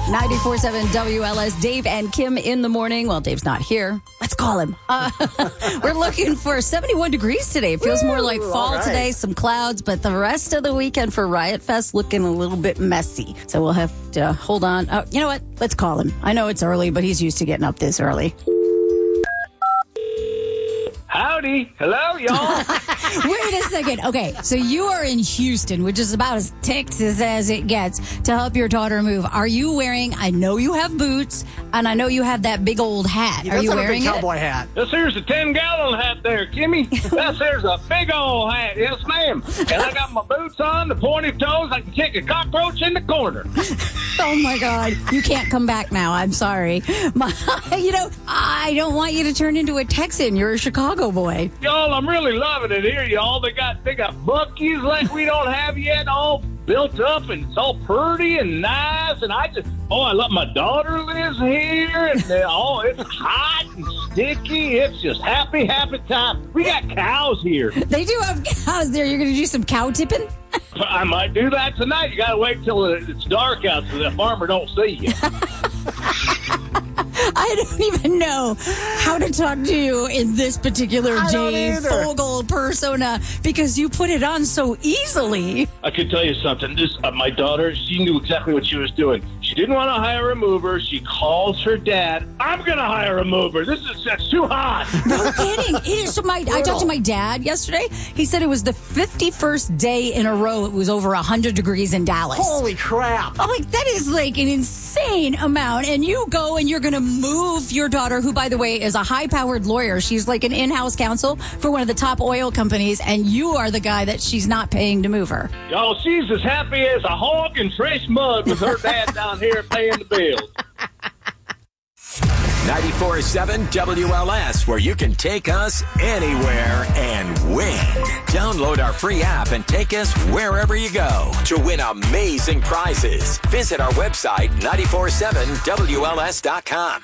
94.7 WLS, Dave and Kim in the morning. Well, Dave's not here. Let's call him. We're looking for 71 degrees today. It feels more like fall today, some clouds, but the rest of the weekend for Riot Fest looking a little bit messy. So we'll have to hold on. Oh, you know what? Let's call him. I know it's early, but he's used to getting up this early. Howdy. Hello, y'all. Wait a second. Okay, so you are in Houston, which is about as Texas as it gets, to help your daughter move. Are you wearing, I know you have boots, and I know you have that big old hat. Are you wearing a big cowboy hat. This here's a 10-gallon hat there, Kimmy. This here's a big old hat. Yes, ma'am. And I got my boots on, the pointy toes. I can kick a cockroach in the corner. Oh, my God. You can't come back now. I'm sorry. I don't want you to turn into a Texan. You're a Chicago boy. Y'all, I'm really loving it here, y'all. They got Buc-ee's like we don't have yet, all built up, and it's all pretty and nice. And I love my daughter lives here, and it's hot and sticky. It's just happy time. We got cows here. They do have cows there. You're going to do some cow tipping? I might do that tonight. You got to wait till it's dark out so the farmer don't see you. I don't even know how to talk to you in this particular Dave Fogel persona because you put it on so easily. I could tell you something. My daughter, she knew exactly what she was doing. She didn't want to hire a mover. She calls her dad. I'm going to hire a mover. That's too hot. No kidding. It is. So I talked to my dad yesterday. He said it was the 51st day in a row it was over 100 degrees in Dallas. Holy crap. I'm like, that is like an insane amount. And you go and you're going to move your daughter, who, by the way, is a high-powered lawyer. She's like an in-house counsel for one of the top oil companies, and you are the guy that she's not paying to move her. Y'all, she's as happy as a hog in fresh mud with her dad down here paying the bills. 94.7 WLS, where you can take us anywhere and win. Download our free app and take us wherever you go to win amazing prizes. Visit our website, 947WLS.com.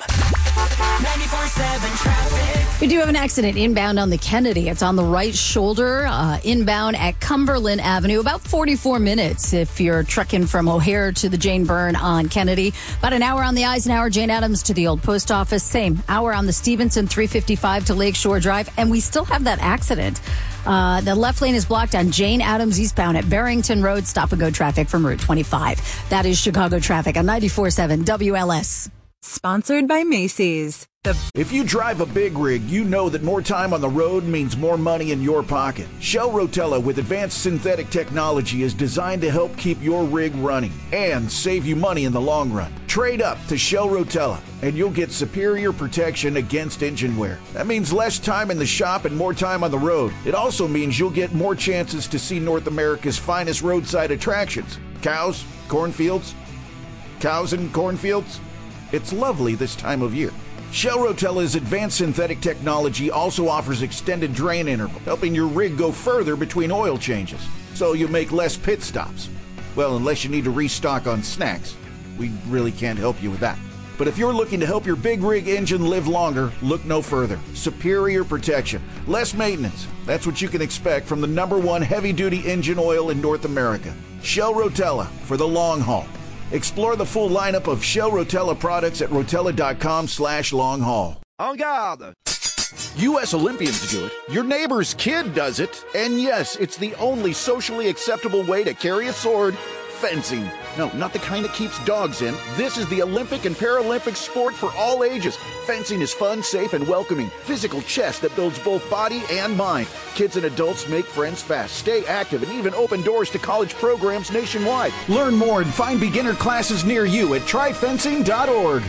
94.7 traffic. We do have an accident inbound on the Kennedy. It's on the right shoulder, inbound at Cumberland Avenue. About 44 minutes if you're trucking from O'Hare to the Jane Byrne on Kennedy. About an hour on the Eisenhower, Jane Addams to the old post office. Same hour on the Stevenson 355 to Lakeshore Drive. And we still have that accident. The left lane is blocked on Jane Addams eastbound at Barrington Road. Stop and go traffic from Route 25. That is Chicago traffic on 94.7 WLS. Sponsored by Macy's. If you drive a big rig, you know that more time on the road means more money in your pocket. Shell Rotella with advanced synthetic technology is designed to help keep your rig running and save you money in the long run. Trade up to Shell Rotella and you'll get superior protection against engine wear. That means less time in the shop and more time on the road. It also means you'll get more chances to see North America's finest roadside attractions. Cows, cornfields, cows and cornfields. It's lovely this time of year. Shell Rotella's advanced synthetic technology also offers extended drain interval, helping your rig go further between oil changes, so you make less pit stops. Well, unless you need to restock on snacks. We really can't help you with that. But if you're looking to help your big rig engine live longer, look no further. Superior protection, less maintenance. That's what you can expect from the #1 heavy-duty engine oil in North America. Shell Rotella for the long haul. Explore the full lineup of Shell Rotella products at rotella.com/long-haul. En garde! U.S. Olympians do it. Your neighbor's kid does it. And yes, it's the only socially acceptable way to carry a sword. Fencing. No, not the kind that keeps dogs in. This is the Olympic and Paralympic sport for all ages. Fencing is fun, safe, and welcoming. Physical chess that builds both body and mind. Kids and adults make friends fast, stay active, and even open doors to college programs nationwide. Learn more and find beginner classes near you at tryfencing.org.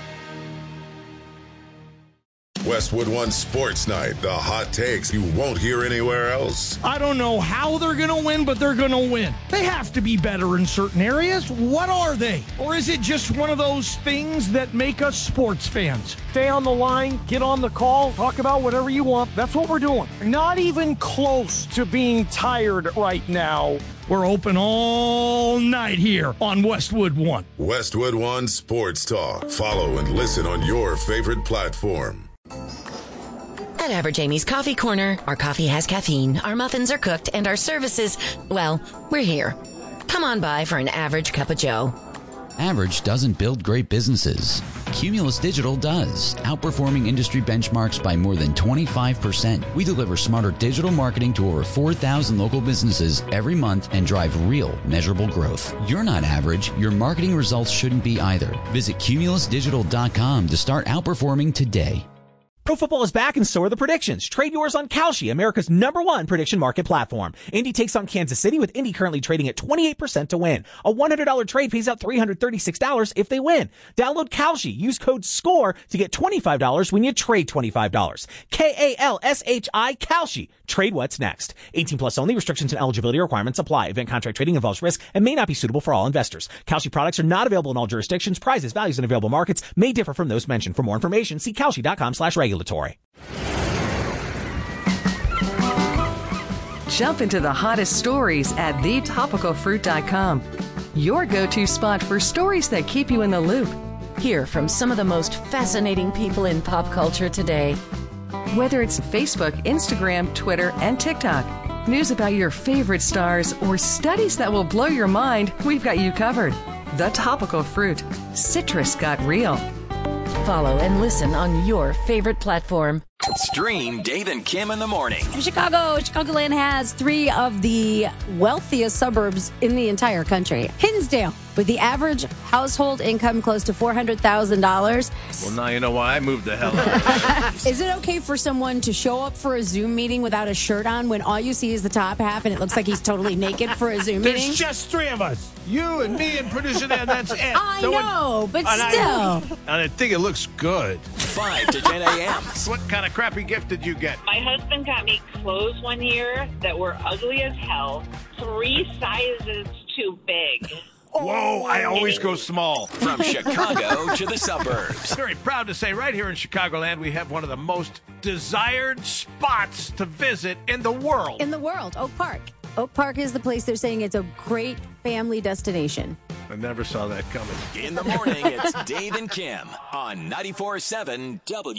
Westwood One Sports Night. The hot takes you won't hear anywhere else. I don't know how they're going to win, but they're going to win. They have to be better in certain areas. What are they? Or is it just one of those things that make us sports fans? Stay on the line, get on the call, talk about whatever you want. That's what we're doing. Not even close to being tired right now. We're open all night here on Westwood One. Westwood One Sports Talk. Follow and listen on your favorite platform. At Average Amy's Coffee Corner, our coffee has caffeine, our muffins are cooked, and our services, well, we're here. Come on by for an average cup of joe. Average doesn't build great businesses. Cumulus Digital does, outperforming industry benchmarks by more than 25%. We deliver smarter digital marketing to over 4,000 local businesses every month and drive real, measurable growth. You're not average. Your marketing results shouldn't be either. Visit cumulusdigital.com to start outperforming today. Pro football is back and so are the predictions. Trade yours on Kalshi, America's #1 prediction market platform. Indy takes on Kansas City with Indy currently trading at 28% to win. A $100 trade pays out $336 if they win. Download Kalshi. Use code SCORE to get $25 when you trade $25. Kalshi, Kalshi. Trade what's next. 18 plus only. Restrictions and eligibility requirements apply. Event contract trading involves risk and may not be suitable for all investors. Kalshi products are not available in all jurisdictions. Prices, values, and available markets may differ from those mentioned. For more information, see kalshi.com/regulatory. Jump into the hottest stories at thetopicalfruit.com. Your go-to spot for stories that keep you in the loop. Hear from some of the most fascinating people in pop culture today. Whether it's Facebook, Instagram, Twitter, and TikTok, news about your favorite stars, or studies that will blow your mind, we've got you covered. The Topical Fruit. Citrus got real. Follow and listen on your favorite platform. Stream Dave and Kim in the morning. Chicagoland has 3 of the wealthiest suburbs in the entire country. Hinsdale, with the average household income close to $400,000. Well, now you know why I moved the hell out. Is it okay for someone to show up for a Zoom meeting without a shirt on when all you see is the top half and it looks like he's totally naked for a Zoom meeting? There's just 3 of us. You and me and producer Dan, that's it. I know, but still. And I think it looks good. 5 to 10 a.m. What kind of crappy gift did you get? My husband got me clothes one year that were ugly as hell, 3 sizes too big. Whoa, I always go small. From Chicago to the suburbs. Very proud to say right here in Chicagoland, we have one of the most desired spots to visit in the world. In the world, Oak Park. Oak Park is the place they're saying it's a great family destination. I never saw that coming. In the morning, it's Dave and Kim on 94.7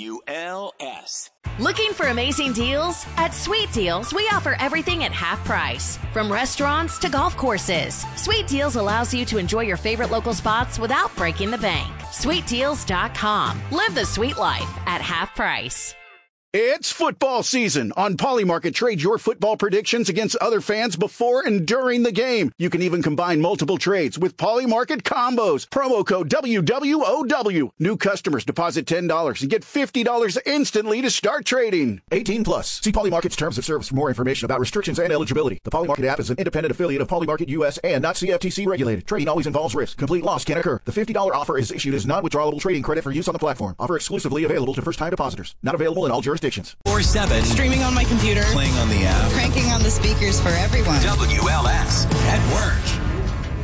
WLS. Looking for amazing deals? At Sweet Deals, we offer everything at half price. From restaurants to golf courses. Sweet Deals allows you to enjoy your favorite local spots without breaking the bank. SweetDeals.com. Live the sweet life at half price. It's football season. On Polymarket, trade your football predictions against other fans before and during the game. You can even combine multiple trades with Polymarket combos. Promo code WWOW. New customers deposit $10 and get $50 instantly to start trading. 18 plus. See Polymarket's terms of service for more information about restrictions and eligibility. The Polymarket app is an independent affiliate of Polymarket US and not CFTC regulated. Trading always involves risk. Complete loss can occur. The $50 offer is issued as non-withdrawable trading credit for use on the platform. Offer exclusively available to first-time depositors. Not available in all jurisdictions. 4-7. Streaming on my computer. Playing on the app. Cranking on the speakers for everyone. WLS at work.